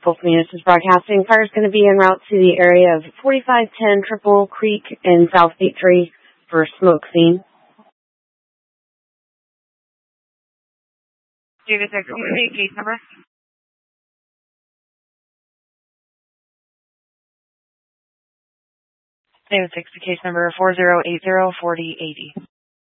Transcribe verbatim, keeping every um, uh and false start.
Gulf Communications Broadcasting. Fire is going to be en route to the area of forty-five ten Triple Creek in South Peachtree for smoke scene. David six, case number? David six, case number four zero eight zero four zero eight zero.